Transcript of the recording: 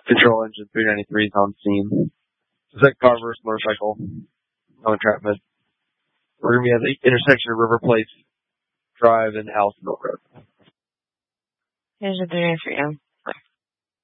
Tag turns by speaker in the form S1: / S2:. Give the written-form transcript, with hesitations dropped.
S1: Control engine 393 is on scene. Is that car versus motorcycle? No entrapment. We're going to be at the intersection of River Place Drive and Allisonville Road.
S2: Here's a 3 for you.